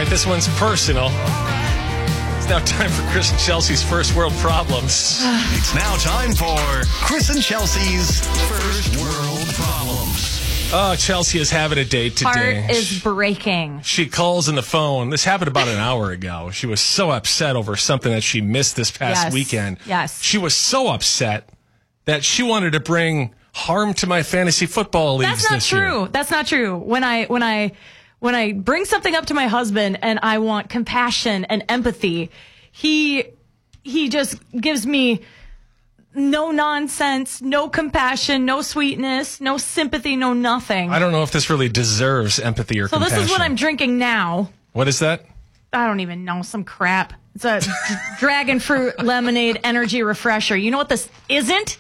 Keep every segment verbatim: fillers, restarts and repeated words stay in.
right, this one's personal. It's now time for Chris and Chelsea's First World Problems. It's now time for Chris and Chelsea's First World Problems. Oh, Chelsea is having a date today. Heart is breaking. She calls on the phone. This happened about an hour ago. She was so upset over something that she missed this past Yes. weekend. Yes. She was so upset that she wanted to bring harm to my fantasy football leagues That's not this true. year. That's not true. When I when I when I bring something up to my husband and I want compassion and empathy, he he just gives me no nonsense, no compassion, no sweetness, no sympathy, no nothing. I don't know if this really deserves empathy or so compassion. this is what I'm drinking now. What is that? I don't even know, some crap. It's a dragon fruit lemonade energy refresher. You know what this isn't?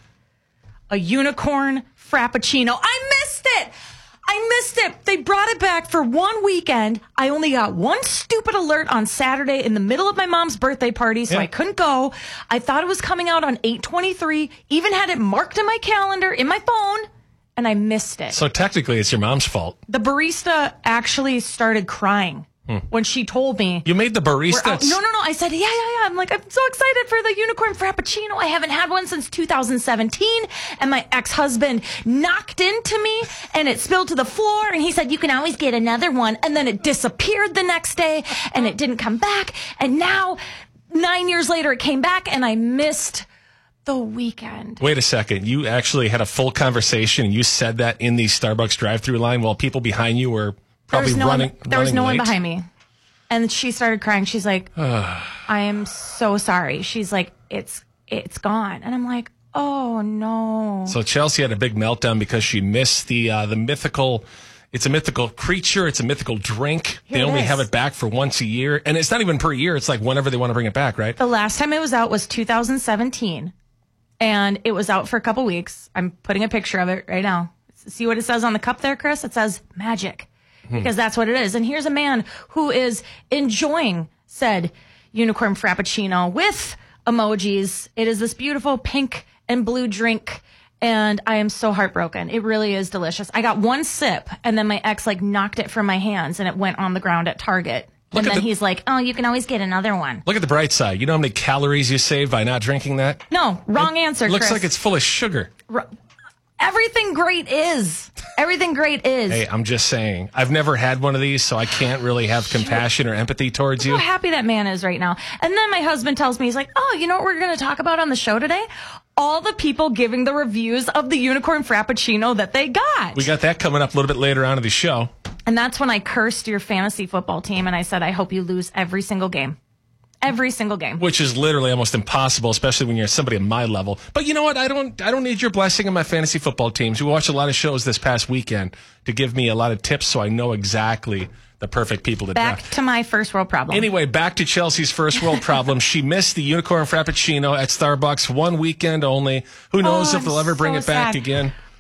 A unicorn frappuccino. I missed it. I missed it. They brought it back for one weekend. I only got one stupid alert on Saturday in the middle of my mom's birthday party, so Yeah. I couldn't go. I thought it was coming out on eight twenty-three, even had it marked in my calendar, in my phone, and I missed it. So technically, it's your mom's fault. The barista actually started crying when she told me. You made the We're barista. out- No, no, no. I said, yeah, yeah, yeah. I'm like, I'm so excited for the unicorn frappuccino. I haven't had one since two thousand seventeen. And my ex-husband knocked into me and it spilled to the floor. And he said, you can always get another one. And then it disappeared the next day and it didn't come back. And now, nine years later, it came back and I missed the weekend. Wait a second. You actually had a full conversation and you said that in the Starbucks drive-thru line while people behind you were probably There was no running. one, there was running no one late? behind me. And she started crying. She's like, I am so sorry. She's like, it's it's gone. And I'm like, oh, no. So Chelsea had a big meltdown because she missed the uh, the mythical. It's a mythical creature. It's a mythical drink. Here they it only is. have it back for once a year, and it's not even per year. It's like whenever they want to bring it back, right? The last time it was out was two thousand seventeen. And it was out for a couple weeks. I'm putting a picture of it right now. See what it says on the cup there, Chris? It says magic. Because that's what it is. And here's a man who is enjoying said unicorn frappuccino with emojis. It is this beautiful pink and blue drink. And I am so heartbroken. It really is delicious. I got one sip and then my ex like knocked it from my hands and it went on the ground at Target. Look and at then the- he's like, oh, you can always get another one. Look at the bright side. You know how many calories you save by not drinking that? No, wrong answer, Looks Chris. like it's full of sugar. R- Everything great is. Everything great is. Hey, I'm just saying. I've never had one of these, so I can't really have compassion or empathy towards How you. happy that man is right now. And then my husband tells me, he's like, oh, you know what we're going to talk about on the show today? All the people giving the reviews of the unicorn frappuccino that they got. We got that coming up a little bit later on in the show. And that's when I cursed your fantasy football team and I said, I hope you lose every single game. Every single game. Which is literally almost impossible, especially when you're somebody at my level. But you know what? I don't I don't need your blessing on my fantasy football teams. We watched a lot of shows this past weekend to give me a lot of tips so I know exactly the perfect people to Back draft. to my first world problem. Anyway, back to Chelsea's first world problem. She missed the unicorn frappuccino at Starbucks one weekend only. Who knows Oh, if they'll I'm ever bring so it back sad. again?